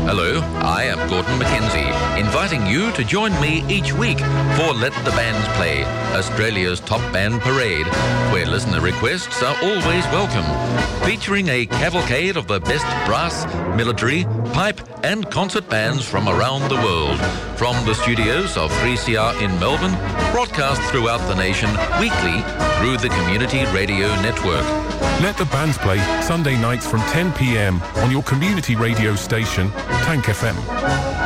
Hello, I am Gordon Mackenzie, inviting you to join me each week for Let the Bands Play, Australia's top band parade, where listener requests are always welcome, featuring a cavalcade of the best brass, military, pipe and concert bands from around the world. From the studios of 3CR in Melbourne, broadcast throughout the nation weekly through the Community Radio Network. Let the Bands Play, Sunday nights from 10 p.m. on your community radio station, Tank FM.